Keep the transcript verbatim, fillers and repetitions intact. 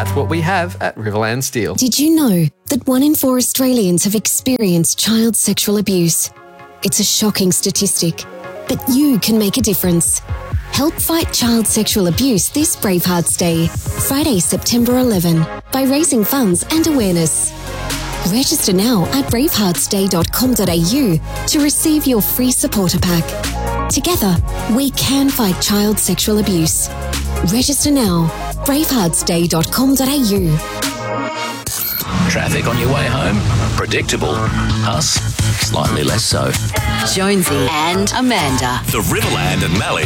That's what we have at Riverland Steel. Did you know that one in four Australians have experienced child sexual abuse? It's a shocking statistic, but you can make a difference. Help fight child sexual abuse this Bravehearts Day, Friday, September eleventh, by raising funds and awareness. Register now at bravehearts day dot com dot a u to receive your free supporter pack. Together, we can fight child sexual abuse. Register now, bravehearts day dot com dot a u. Traffic on your way home? Predictable. Us? Slightly less so. Jonesy and Amanda. The Riverland and Mallee